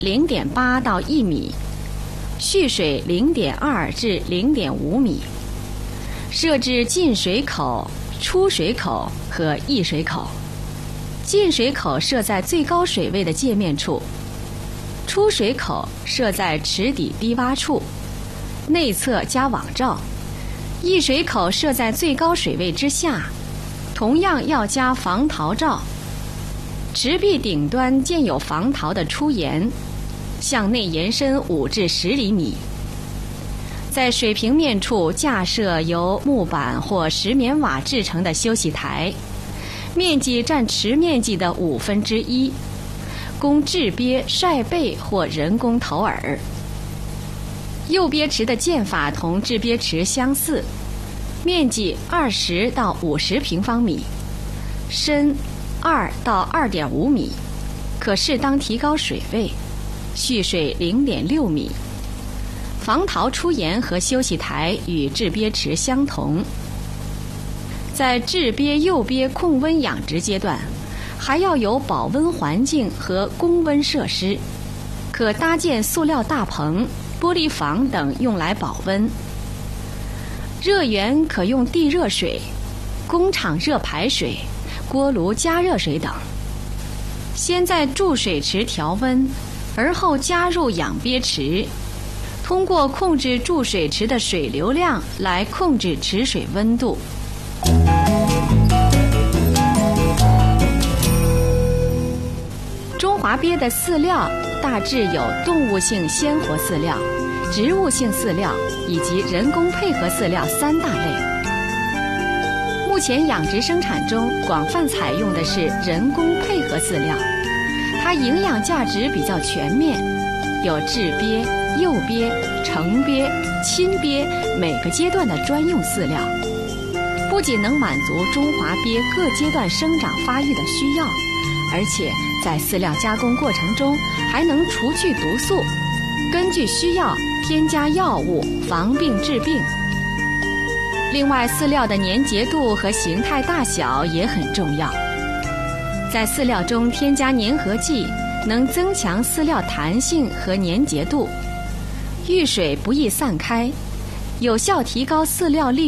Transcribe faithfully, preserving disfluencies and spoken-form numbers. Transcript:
零点八到一米，蓄水零点二至零点五米。设置进水口、出水口和溢水口。进水口设在最高水位的界面处，出水口设在池底低洼处，内侧加网罩。溢水口设在最高水位之下，同样要加防陶罩。池壁顶端建有防陶的出檐，向内延伸五至十厘米。在水平面处架设由木板或石棉瓦制成的休息台，面积占池面积的五分之一，供制鳖、晒贝或人工投饵。诱鳖池的建法同制鳖池相似，面积二十到五十平方米，深二到二点五米，可适当提高水位，蓄水零点六米。防陶出檐和休息台与制鳖池相同。在制鳖、诱鳖控温养殖阶段，还要有保温环境和供温设施，可搭建塑料大棚、玻璃房等用来保温。热源可用地热水、工厂热排水、锅炉加热水等。先在注水池调温，而后加入养鳖池，通过控制注水池的水流量来控制池水温度。中华鳖的饲料大致有动物性鲜活饲料、植物性饲料以及人工配合饲料三大类。目前养殖生产中广泛采用的是人工配合饲料，它营养价值比较全面，有制鳖、诱鳖、成鳖、亲鳖每个阶段的专用饲料，不仅能满足中华鳖各阶段生长发育的需要，而且在饲料加工过程中还能除去毒素，根据需要添加药物防病治病。另外，饲料的粘结度和形态大小也很重要。在饲料中添加粘合剂，能增强饲料弹性和粘结度，遇水不易散开，有效提高饲料利